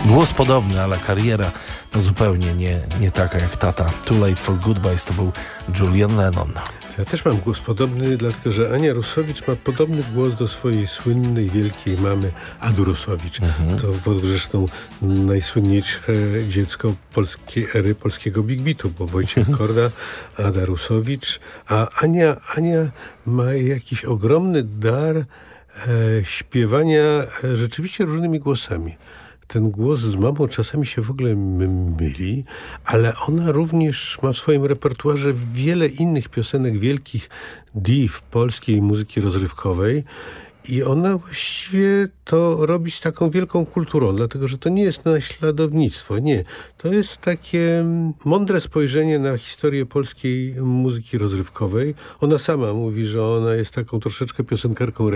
Głos podobny, ale kariera no zupełnie nie taka jak tata. Too Late for Goodbyes to był Julian Lennon. Ja też mam głos podobny, dlatego że Ania Rusowicz ma podobny głos do swojej słynnej, wielkiej mamy Ady Rusowicz. To zresztą najsłynniejsze dziecko polskiej ery polskiego Big Beatu, bo Wojciech Korda, Ada Rusowicz, a Ania ma jakiś ogromny dar śpiewania rzeczywiście różnymi głosami. Ten głos z mamą czasami się w ogóle myli, ale ona również ma w swoim repertuarze wiele innych piosenek wielkich div polskiej muzyki rozrywkowej i ona właściwie to robi z taką wielką kulturą, dlatego że to nie jest naśladownictwo, nie. To jest takie mądre spojrzenie na historię polskiej muzyki rozrywkowej. Ona sama mówi, że ona jest taką troszeczkę piosenkarką